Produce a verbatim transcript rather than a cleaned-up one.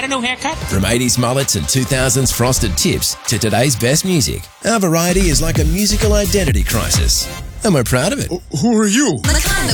a new haircut? From eighties mullets and two thousands frosted tips to today's best music, our variety is like a musical identity crisis. And we're proud of it. Who are you? Mackay the